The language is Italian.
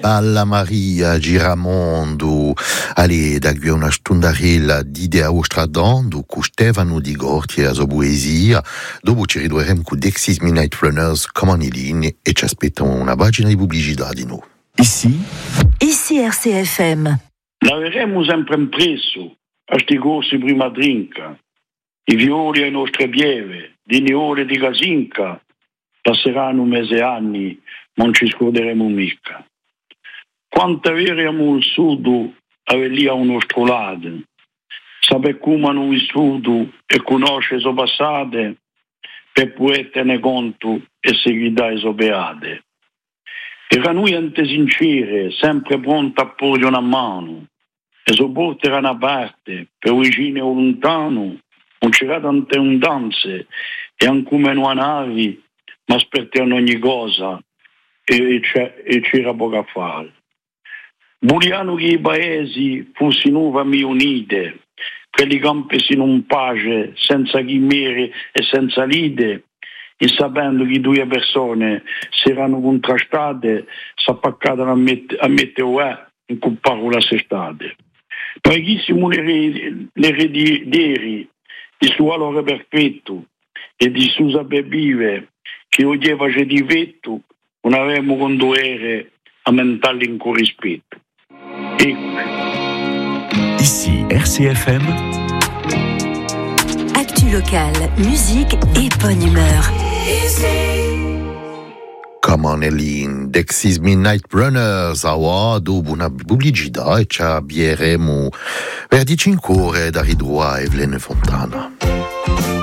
Balla Maria Giramondo, allez, d'agui una stundarella d'idea ostradando, cu Stefano Di Gorti e a sua poesia, dopo ci ritroveremo con Dexys Midnight Runners, come in linea, e ci aspettano una pagina di pubblicità di noi. Ici RCFM. Lavoreremo sempre impresso a sti corsi prima drinka, i violi ai nostre pieve, di neole di Casinca, passeranno mesi e anni, non ci scorderemo mica. Quanto avevamo il sud, lì a un nostro lato, sapere come hanno vissuto e conosce le passate, per poter tenere conto e seguire le beate. Era noi ante sincere, sempre pronto a porre una mano, e sopporto era una parte, per vicino o lontano, non c'era tante ondanze, e anche meno navi, ma aspettavano ogni cosa, e c'era poco a fare. Vogliano che i paesi fossero uniti, che i campesini in pace, senza chimere e senza lide, e sapendo che due persone si erano contrastate, si appaccavano a mettere in cui parola s'estate. Poichissimo l'ereditieri di suo valore perfetto e di suo saper vivere, che oggi face di vetto, non avevamo condoere a mentarli in corrispetto. Ici RCFM. Actu locale, musique et bonne humeur. Come on in Dexys Midnight Runners, dopo una pubblicità e ci abbieremo per 5 ore da ridurre Evelyn Fontana.